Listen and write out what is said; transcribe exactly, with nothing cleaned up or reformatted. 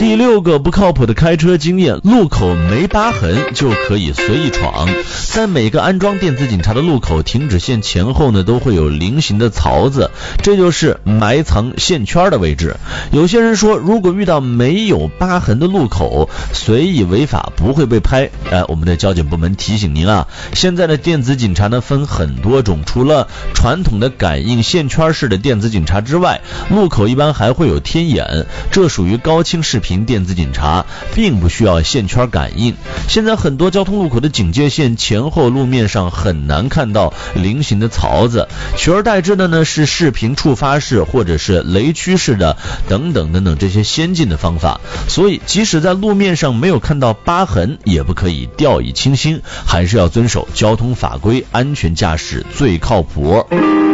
第六个不靠谱的开车经验，路口没疤痕就可以随意闯。在每个安装电子警察的路口停止线前后呢，都会有菱形的槽子，这就是埋藏线圈的位置。有些人说，如果遇到没有疤痕的路口，随意违法不会被拍。哎，我们的交警部门提醒您啊，现在的电子警察呢分很多种，除了传统的感应线圈式的电子警察之外，路口一般还会有天眼，这属于高清视频电子警察，并不需要线圈感应。现在很多交通路口的警戒线前后路面上很难看到菱形的槽子，取而代之的呢是视频触发式或者是雷区式的等等等等这些先进的方法。所以即使在路面上没有看到疤痕，也不可以掉以轻心，还是要遵守交通法规，安全驾驶最靠谱。